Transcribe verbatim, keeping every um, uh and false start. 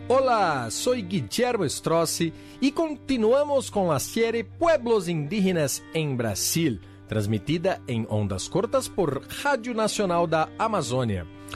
Hola, soy Guillermo Strossi y continuamos con la serie Pueblos Indígenas en Brasil, transmitida em ondas curtas por Rádio Nacional da Amazônia.